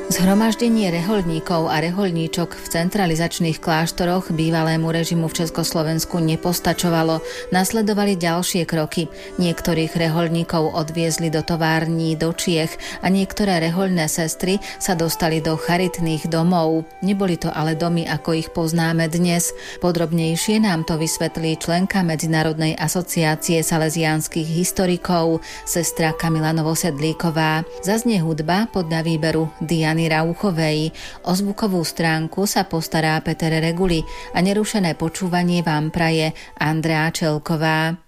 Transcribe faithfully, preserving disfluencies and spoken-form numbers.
Zhromaždenie rehoľníkov a rehoľníčok v centralizačných kláštoroch bývalému režimu v Československu nepostačovalo. Nasledovali ďalšie kroky. Niektorých rehoľníkov odviezli do tovární do Čiech a niektoré rehoľné sestry sa dostali do charitných domov. Neboli to ale domy, ako ich poznáme dnes. Podrobnejšie nám to vysvetlí členka Medzinárodnej asociácie salesiánskych historikov, sestra Kamila Novosedlíková. Zaznie hudba podľa výberu Diany Rauchovej. O zvukovú stránku sa postará Peter Reguli a nerušené počúvanie vám praje Andrea Čelková.